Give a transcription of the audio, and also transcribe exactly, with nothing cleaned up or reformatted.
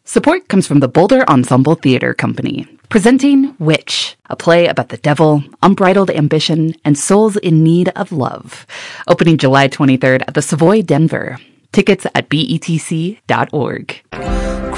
Support comes from the Boulder Ensemble Theater Company, presenting Witch, a play about the devil, unbridled ambition, and souls in need of love. Opening July twenty-third at the Savoy Denver. Tickets at B E T C dot org.